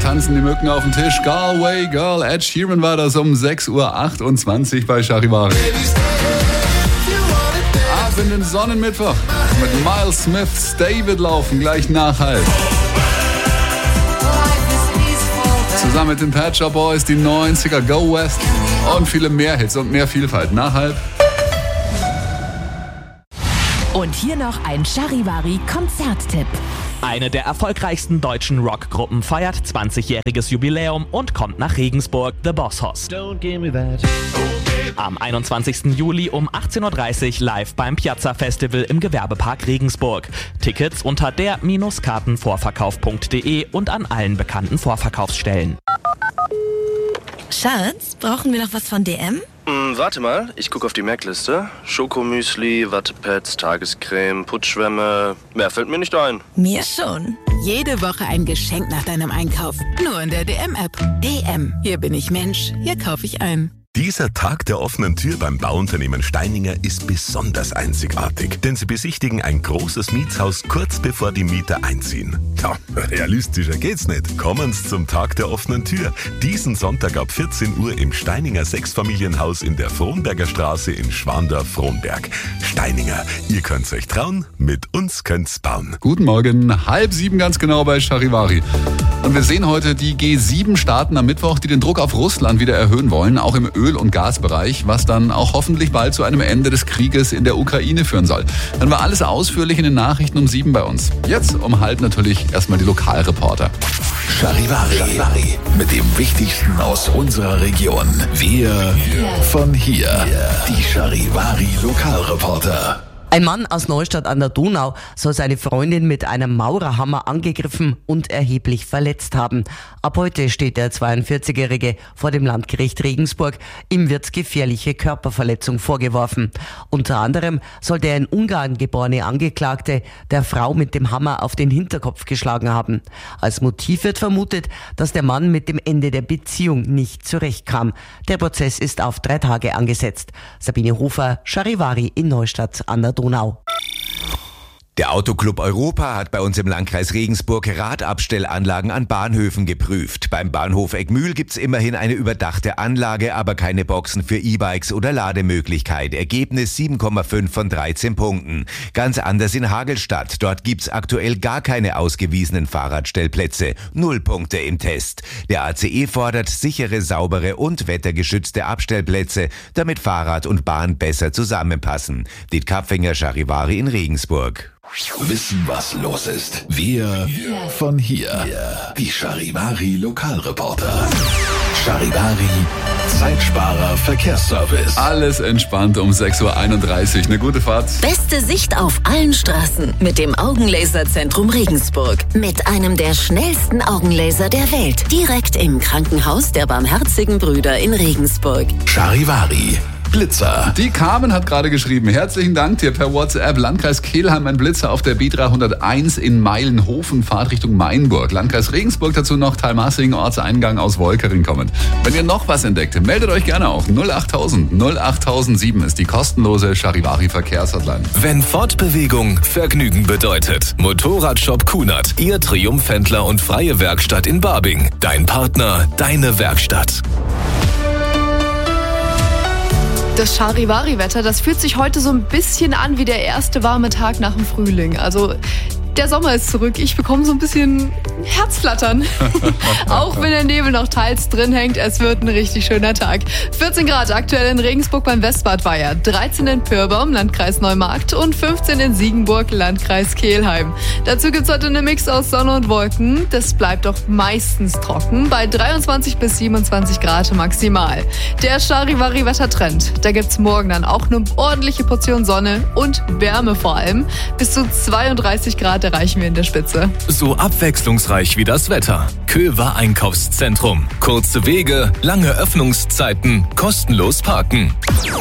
tanzen die Mücken auf dem Tisch. Galway Girl, Ed Sheeran war das um 6.28 Uhr bei Charivari. Ab in den Sonnenmittwoch mit Miles Smith, Stay wird laufen, gleich nach halb. Zusammen mit den Pet Shop Boys die 90er, Go West und viele mehr Hits und mehr Vielfalt. Nach halb. Und hier noch ein Charivari-Konzerttipp. Eine der erfolgreichsten deutschen Rockgruppen feiert 20-jähriges Jubiläum und kommt nach Regensburg, The Boss Hoss. Am 21. Juli um 18.30 Uhr live beim Piazza Festival im Gewerbepark Regensburg. Tickets unter der-kartenvorverkauf.de und an allen bekannten Vorverkaufsstellen. Schatz, brauchen wir noch was von DM? Warte mal, ich gucke auf die Merkliste. Schokomüsli, Wattepads, Tagescreme, Putzschwämme. Mehr fällt mir nicht ein. Mir schon. Jede Woche ein Geschenk nach deinem Einkauf. Nur in der DM-App. DM. Hier bin ich Mensch. Hier kaufe ich ein. Dieser Tag der offenen Tür beim Bauunternehmen Steininger ist besonders einzigartig, denn sie besichtigen ein großes Mietshaus kurz bevor die Mieter einziehen. Ja, realistischer geht's nicht. Kommen Sie zum Tag der offenen Tür. Diesen Sonntag ab 14 Uhr im Steininger Sechsfamilienhaus in der Frohnberger Straße in Schwandorf-Frohnberg. Steininger, ihr könnt's euch trauen, mit uns könnt's bauen. Guten Morgen, 6:30 ganz genau bei Charivari. Und wir sehen heute die G7-Staaten am Mittwoch, die den Druck auf Russland wieder erhöhen wollen, auch im Öl- und Gasbereich, was dann auch hoffentlich bald zu einem Ende des Krieges in der Ukraine führen soll. Dann war alles ausführlich in den Nachrichten um 7 bei uns. Jetzt um halb natürlich erstmal die Lokalreporter. Charivari mit dem Wichtigsten aus unserer Region. Wir von hier. Die Charivari Lokalreporter. Ein Mann aus Neustadt an der Donau soll seine Freundin mit einem Maurerhammer angegriffen und erheblich verletzt haben. Ab heute steht der 42-Jährige vor dem Landgericht Regensburg. Ihm wird gefährliche Körperverletzung vorgeworfen. Unter anderem soll der in Ungarn geborene Angeklagte der Frau mit dem Hammer auf den Hinterkopf geschlagen haben. Als Motiv wird vermutet, dass der Mann mit dem Ende der Beziehung nicht zurechtkam. Der Prozess ist auf 3 Tage angesetzt. Sabine Hofer, Charivari in Neustadt an der Donau. Der Autoclub Europa hat bei uns im Landkreis Regensburg Radabstellanlagen an Bahnhöfen geprüft. Beim Bahnhof Eckmühl gibt's immerhin eine überdachte Anlage, aber keine Boxen für E-Bikes oder Lademöglichkeit. Ergebnis 7,5 von 13 Punkten. Ganz anders in Hagelstadt. Dort gibt's aktuell gar keine ausgewiesenen Fahrradstellplätze. 0 Punkte im Test. Der ACE fordert sichere, saubere und wettergeschützte Abstellplätze, damit Fahrrad und Bahn besser zusammenpassen. Diet Kapfinger, Charivari in Regensburg. Wissen, was los ist. Wir von hier. Die Charivari Lokalreporter. Charivari Zeitsparer Verkehrsservice. Alles entspannt um 6.31 Uhr. Eine gute Fahrt. Beste Sicht auf allen Straßen mit dem Augenlaserzentrum Regensburg. Mit einem der schnellsten Augenlaser der Welt. Direkt im Krankenhaus der Barmherzigen Brüder in Regensburg. Charivari Blitzer. Die Carmen hat gerade geschrieben, herzlichen Dank dir per WhatsApp. Landkreis Kelheim ein Blitzer auf der B301 in Meilenhofen, Fahrt Richtung Mainburg. Landkreis Regensburg dazu noch Thalmassing, Ortseingang aus Wolkering kommend. Wenn ihr noch was entdeckt, meldet euch gerne auch. 08000 08007 ist die kostenlose Charivari Verkehrshotline. Wenn Fortbewegung Vergnügen bedeutet. Motorradshop Kunert, Ihr Triumphhändler und freie Werkstatt in Barbing. Dein Partner, deine Werkstatt. Das Charivari-Wetter, das fühlt sich heute so ein bisschen an wie der erste warme Tag nach dem Frühling. Also der Sommer ist zurück. Ich bekomme so ein bisschen Herzflattern. Auch wenn der Nebel noch teils drin hängt, es wird ein richtig schöner Tag. 14 Grad aktuell in Regensburg beim Westbadweiher, 13 in Pirbaum, Landkreis Neumarkt und 15 in Siegenburg, Landkreis Kelheim. Dazu gibt's heute einen Mix aus Sonne und Wolken. Das bleibt doch meistens trocken, bei 23 bis 27 Grad maximal. Der Charivari-Wettertrend, da gibt's morgen dann auch eine ordentliche Portion Sonne und Wärme vor allem. Bis zu 32 Grad erreichen wir in der Spitze. So abwechslungsreich wie das Wetter. Köver Einkaufszentrum. Kurze Wege, lange Öffnungszeiten, kostenlos parken.